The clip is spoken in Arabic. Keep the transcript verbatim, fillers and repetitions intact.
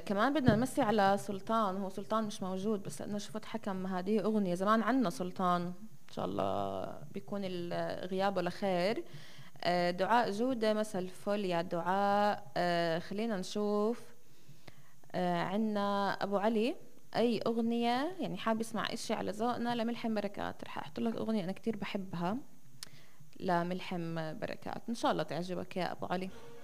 كمان بدنا نمسي على سلطان. هو سلطان مش موجود، بس انا شفت حكم هذه اغنيه زمان عنا سلطان، ان شاء الله بيكون ال- غيابه لخير. آه، دعاء جودة، مساء الفل يا دعاء. آه، خلينا نشوف. آه، عنا ابو علي، اي اغنيه يعني حابب يسمع اشي على ذوقنا لملحم بركات؟ رح احط لك اغنيه انا كتير بحبها لملحم بركات، ان شاء الله تعجبك يا ابو علي.